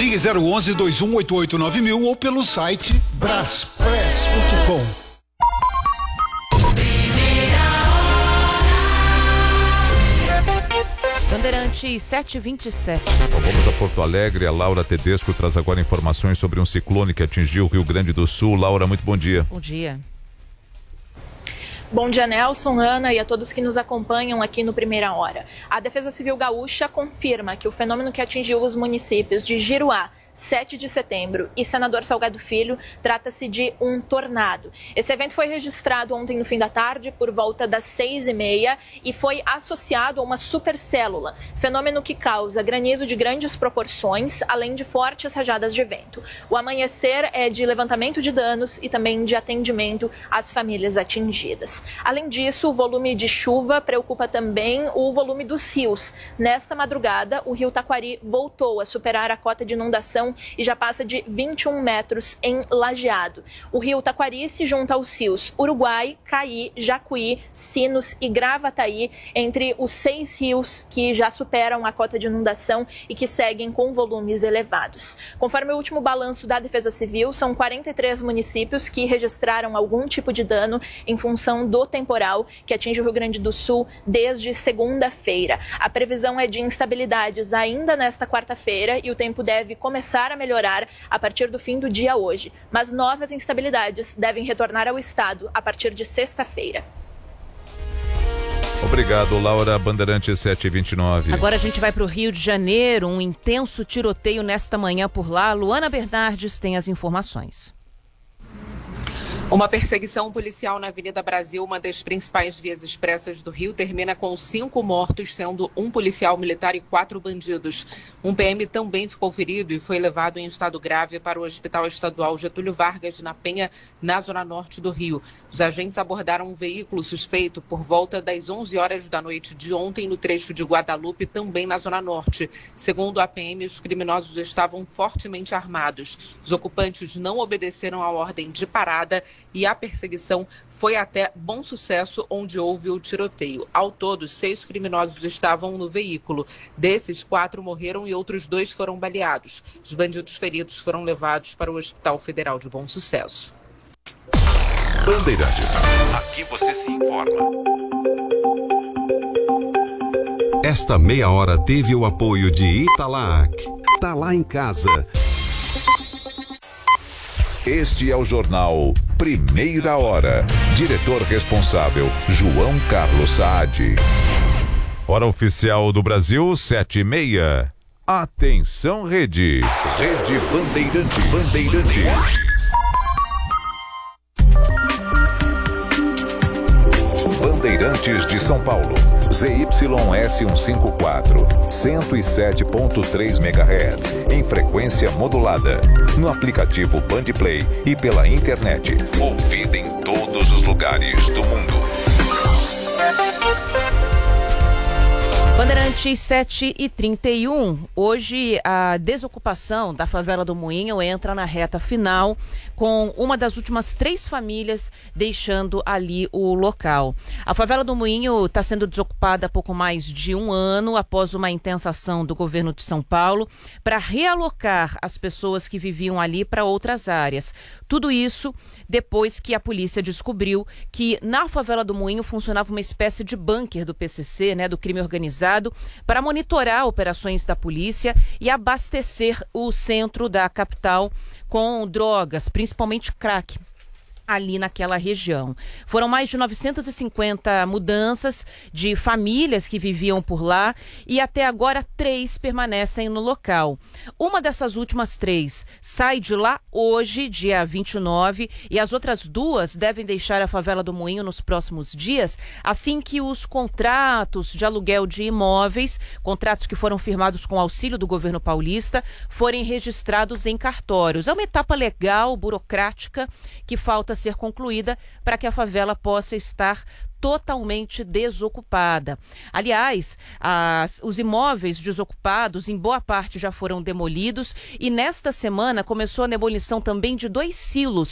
Ligue 011-2188-9000 ou pelo site braspress.com. Bandeirantes 7h27. Vamos a Porto Alegre. A Laura Tedesco traz agora informações sobre um ciclone que atingiu o Rio Grande do Sul. Laura, muito bom dia. Bom dia. Bom dia, Nelson, Ana e a todos que nos acompanham aqui no Primeira Hora. A Defesa Civil Gaúcha confirma que o fenômeno que atingiu os municípios de Giruá, 7 de setembro e Senador Salgado Filho trata-se de um tornado. Esse evento foi registrado ontem no fim da tarde por volta das 6h30 e foi associado a uma supercélula, fenômeno que causa granizo de grandes proporções, além de fortes rajadas de vento. O amanhecer é de levantamento de danos e também de atendimento às famílias atingidas. Além disso, o volume de chuva preocupa também o volume dos rios. Nesta madrugada, o rio Taquari voltou a superar a cota de inundação e já passa de 21 metros em Lajeado. O rio Taquari se junta aos rios Uruguai, Caí, Jacuí, Sinos e Gravataí, entre os 6 rios que já superam a cota de inundação e que seguem com volumes elevados. Conforme o último balanço da Defesa Civil, são 43 municípios que registraram algum tipo de dano em função do temporal que atinge o Rio Grande do Sul desde segunda-feira. A previsão é de instabilidades ainda nesta quarta-feira e o tempo deve começar a melhorar a partir do fim do dia hoje, mas novas instabilidades devem retornar ao estado a partir de sexta-feira. Obrigado, Laura. Bandeirantes 7h29. Agora a gente vai para o Rio de Janeiro, um intenso tiroteio nesta manhã por lá. Luana Bernardes tem as informações. Uma perseguição policial na Avenida Brasil, uma das principais vias expressas do Rio, termina com 5 mortos, sendo um policial militar e 4 bandidos. Um PM também ficou ferido e foi levado em estado grave para o Hospital Estadual Getúlio Vargas, na Penha, na zona norte do Rio. Os agentes abordaram um veículo suspeito por volta das 11 horas da noite de ontem no trecho de Guadalupe, também na zona norte. Segundo a PM, os criminosos estavam fortemente armados. Os ocupantes não obedeceram à ordem de parada e a perseguição foi até Bom Sucesso, onde houve o tiroteio. Ao todo, 6 criminosos estavam no veículo. Desses, 4 morreram e outros 2 foram baleados. Os bandidos feridos foram levados para o Hospital Federal de Bom Sucesso. Bandeirantes. Aqui você se informa. Esta meia hora teve o apoio de Italac. Tá lá em casa. Este é o jornal Primeira Hora. Diretor responsável, João Carlos Saad. Hora oficial do Brasil, 7h30. Atenção, Rede. Rede Bandeirantes. Bandeirantes. Bandeirantes de São Paulo. ZYS 154, 107.3 MHz, em frequência modulada. No aplicativo Bandplay e pela internet. Ouvida em todos os lugares do mundo. Bandeirantes 7h31. Hoje a desocupação da favela do Moinho entra na reta final, com uma das últimas 3 famílias deixando ali o local. A favela do Moinho está sendo desocupada há pouco mais de 1 ano, após uma intensa ação do governo de São Paulo para realocar as pessoas que viviam ali para outras áreas. Tudo isso depois que a polícia descobriu que na favela do Moinho funcionava uma espécie de bunker do PCC, do crime organizado, para monitorar operações da polícia e abastecer o centro da capital com drogas, principalmente crack, ali naquela região. Foram mais de 950 mudanças de famílias que viviam por lá e até agora 3 permanecem no local. Uma dessas últimas 3 sai de lá hoje, dia 29, e as outras 2 devem deixar a favela do Moinho nos próximos dias, assim que os contratos de aluguel de imóveis, contratos que foram firmados com auxílio do governo paulista, forem registrados em cartórios. É uma etapa legal, burocrática, que falta ser concluída para que a favela possa estar totalmente desocupada. Aliás, os imóveis desocupados, em boa parte, já foram demolidos e nesta semana começou a demolição também de 2 silos